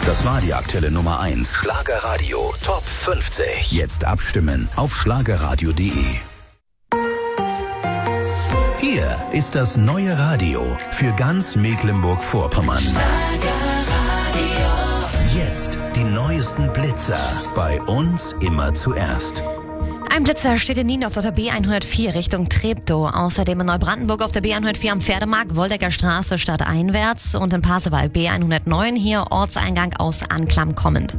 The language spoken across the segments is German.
Das war die aktuelle Nummer 1. Schlagerradio Top 50. Jetzt abstimmen auf schlagerradio.de. Hier ist das neue Radio für ganz Mecklenburg-Vorpommern. Jetzt die neuesten Blitzer. Bei uns immer zuerst. Ein Blitzer steht in Nien auf der B104 Richtung Treptow. Außerdem in Neubrandenburg auf der B104 am Pferdemarkt, Woldecker Straße stadteinwärts und in Pasewalk B109 hier Ortseingang aus Anklam kommend.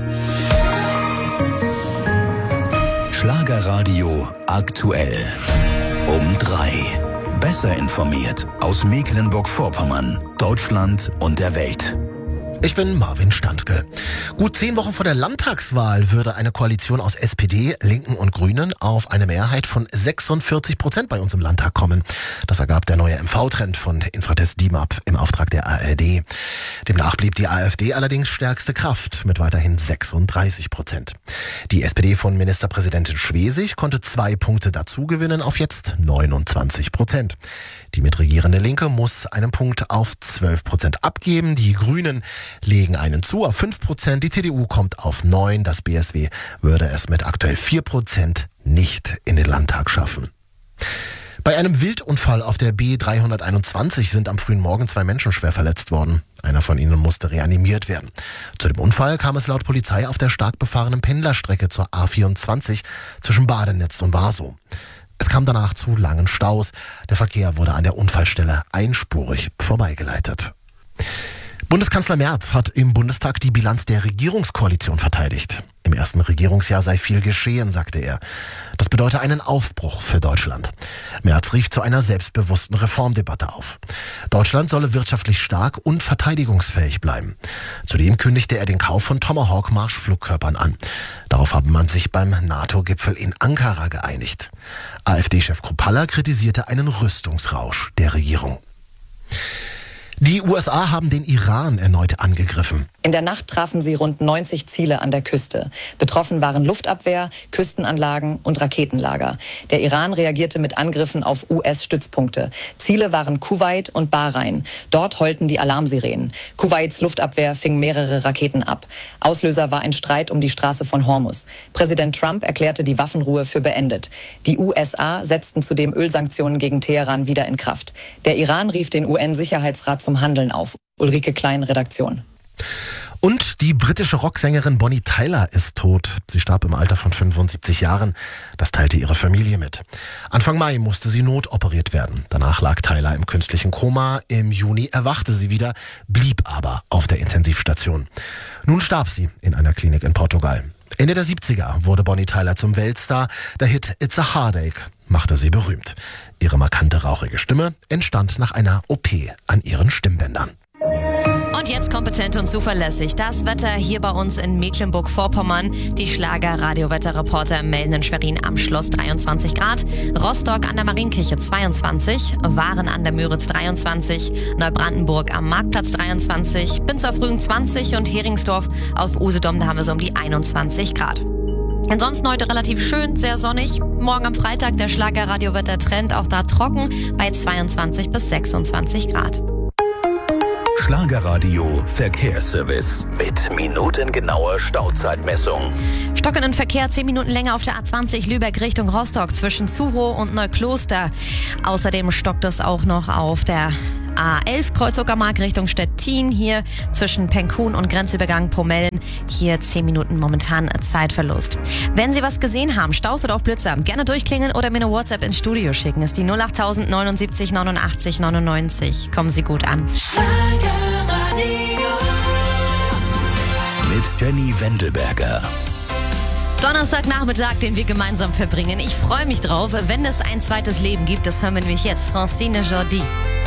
Schlagerradio aktuell. Um 3. Besser informiert aus Mecklenburg-Vorpommern, Deutschland und der Welt. Ich bin Marvin Standke. Gut 10 Wochen vor der Landtagswahl würde eine Koalition aus SPD, Linken und Grünen auf eine Mehrheit von 46% bei uns im Landtag kommen. Das ergab der neue MV-Trend von Infratest DIMAP im Auftrag der ARD. Demnach blieb die AfD allerdings stärkste Kraft mit weiterhin 36%. Die SPD von Ministerpräsidentin Schwesig konnte 2 Punkte dazugewinnen auf jetzt 29%. Die mitregierende Linke muss einen Punkt auf 12% abgeben. Die Grünen legen einen zu auf 5%. Die CDU kommt auf 9%. Das BSW würde es mit aktuell 4% nicht in den Landtag schaffen. Bei einem Wildunfall auf der B321 sind am frühen Morgen 2 Menschen schwer verletzt worden. Einer von ihnen musste reanimiert werden. Zu dem Unfall kam es laut Polizei auf der stark befahrenen Pendlerstrecke zur A24 zwischen Badenetz und Barsow. Es kam danach zu langen Staus. Der Verkehr wurde an der Unfallstelle einspurig vorbeigeleitet. Bundeskanzler Merz hat im Bundestag die Bilanz der Regierungskoalition verteidigt. Im ersten Regierungsjahr sei viel geschehen, sagte er. Das bedeute einen Aufbruch für Deutschland. Merz rief zu einer selbstbewussten Reformdebatte auf. Deutschland solle wirtschaftlich stark und verteidigungsfähig bleiben. Zudem kündigte er den Kauf von Tomahawk-Marschflugkörpern an. Darauf habe man sich beim NATO-Gipfel in Ankara geeinigt. AfD-Chef Kruppalla kritisierte einen Rüstungsrausch der Regierung. Die USA haben den Iran erneut angegriffen. In der Nacht trafen sie rund 90 Ziele an der Küste. Betroffen waren Luftabwehr, Küstenanlagen und Raketenlager. Der Iran reagierte mit Angriffen auf US-Stützpunkte. Ziele waren Kuwait und Bahrain. Dort heulten die Alarmsirenen. Kuwaits Luftabwehr fing mehrere Raketen ab. Auslöser war ein Streit um die Straße von Hormuz. Präsident Trump erklärte die Waffenruhe für beendet. Die USA setzten zudem Ölsanktionen gegen Teheran wieder in Kraft. Der Iran rief den UN-Sicherheitsrat zum Handeln auf. Ulrike Klein, Redaktion. Und die britische Rocksängerin Bonnie Tyler ist tot. Sie starb im Alter von 75 Jahren. Das teilte ihre Familie mit. Anfang Mai musste sie notoperiert werden. Danach lag Tyler im künstlichen Koma. Im Juni erwachte sie wieder, blieb aber auf der Intensivstation. Nun starb sie in einer Klinik in Portugal. Ende der 70er wurde Bonnie Tyler zum Weltstar. Der Hit It's a Heartache machte sie berühmt. Ihre markante, rauchige Stimme entstand nach einer OP an ihren Stimmbändern. Und jetzt kompetent und zuverlässig. Das Wetter hier bei uns in Mecklenburg-Vorpommern. Die Schlager-Radio-Wetterreporter melden in Schwerin am Schloss 23 Grad, Rostock an der Marienkirche 22, Waren an der Müritz 23, Neubrandenburg am Marktplatz 23, Binzerfrühen 20 und Heringsdorf auf Usedom, da haben wir so um die 21 Grad. Ansonsten heute relativ schön, sehr sonnig. Morgen am Freitag der Schlager-Radio-Wettertrend, auch da trocken bei 22 bis 26 Grad. Schlagerradio Verkehrsservice mit minutengenauer Stauzeitmessung. Stockenden Verkehr 10 Minuten länger auf der A20 Lübeck Richtung Rostock zwischen Zurow und Neukloster. Außerdem stockt es auch noch auf der A11 Kreuz-Uckermark Richtung Stettin, hier zwischen Penkhuhn und Grenzübergang Pomellen. Hier 10 Minuten momentan Zeitverlust. Wenn Sie was gesehen haben, Staus oder auch Blitzer, gerne durchklingeln oder mir eine WhatsApp ins Studio schicken. Ist die 08000 79 89 99. Kommen Sie gut an. Mit Jenny Wendelberger. Donnerstagnachmittag, den wir gemeinsam verbringen. Ich freue mich drauf, wenn es ein zweites Leben gibt. Das hören wir nämlich jetzt. Francine Jordi.